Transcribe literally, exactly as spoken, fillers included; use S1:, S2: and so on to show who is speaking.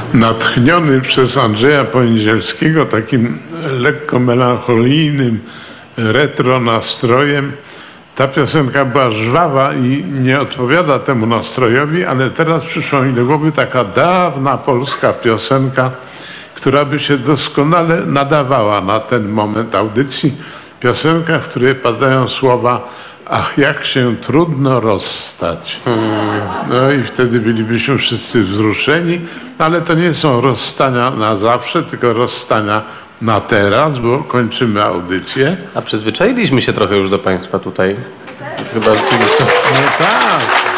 S1: Natchniony przez Andrzeja Poniedzielskiego takim lekko melancholijnym retro nastrojem, ta piosenka była żwawa i nie odpowiada temu nastrojowi, ale teraz przyszła mi do głowy taka dawna polska piosenka, która by się doskonale nadawała na ten moment audycji. Piosenka, w której padają słowa: ach, jak się trudno rozstać. No i wtedy bylibyśmy wszyscy wzruszeni, ale to nie są rozstania na zawsze, tylko rozstania na teraz, bo kończymy audycję.
S2: A przyzwyczailiśmy się trochę już do państwa tutaj. Chyba rzeczywiście.
S1: No tak.